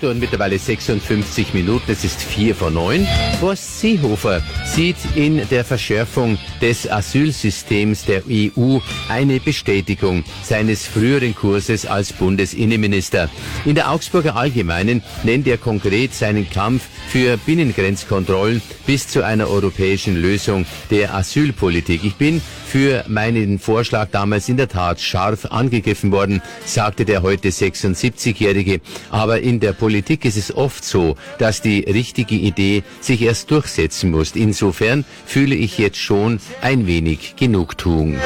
und mittlerweile 56 Minuten, es ist 8:45. Horst Seehofer sieht in der Verschärfung des Asylsystems der EU eine Bestätigung seines früheren Kurses als Bundesinnenminister. In der Augsburger Allgemeinen nennt er konkret seinen Kampf für Binnengrenzkontrollen bis zu einer europäischen Lösung der Asylpolitik. Ich bin für meinen Vorschlag damals in der Tat scharf angegriffen worden, sagte der heute 76-Jährige. Aber in der Politik ist es oft so, dass die richtige Idee sich erst durchsetzen muss. Insofern fühle ich jetzt schon ein wenig Genugtuung.